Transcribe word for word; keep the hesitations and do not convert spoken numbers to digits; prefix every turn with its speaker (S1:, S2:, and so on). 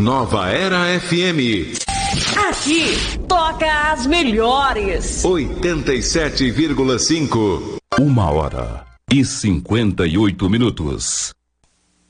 S1: Nova Era F M.
S2: Aqui toca as melhores.
S1: oitenta e sete vírgula cinco.
S3: Uma hora e cinquenta e oito minutos.